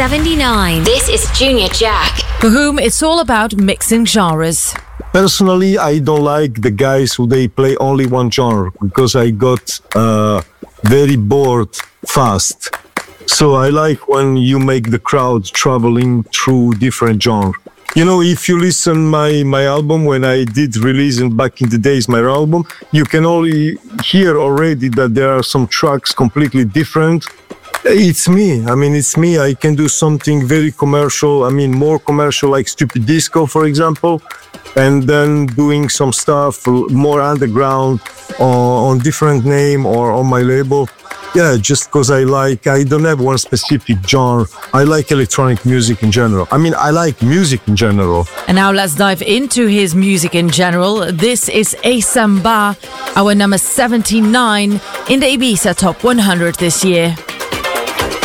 79. This is Junior Jack, for whom it's all about mixing genres. Personally, I don't like the guys who they play only one genre because I got very bored fast. So I like when you make the crowd traveling through different genres. You know, if you listen my album, when I did release back in the days my album, you can only hear already that there are some tracks completely different. It's me. It's me. I can do something very commercial. More commercial, like Stupid Disco, for example, and then doing some stuff more underground on different name or on my label. Yeah, just because I don't have one specific genre. I like electronic music in general. I like music in general. And now let's dive into his music in general. This is Asamba, our number 79 in the Ibiza Top 100 this year.